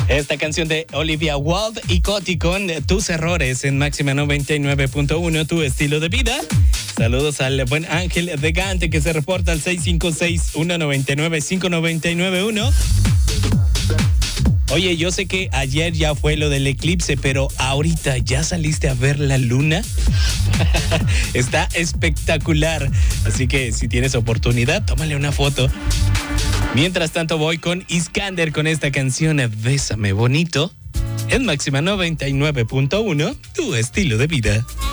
Esta canción de Olivia Wilde y Coti con Tus Errores en Máxima 99.1, tu estilo de vida. Saludos al buen Ángel de Gante que se reporta al 656-199-5991. Oye, yo sé que ayer ya fue lo del eclipse, pero ahorita ya saliste a ver la luna. Está espectacular. Así que si tienes oportunidad, tómale una foto. Mientras tanto voy con Iskander con esta canción Bésame Bonito en Máxima 99.1, tu estilo de vida.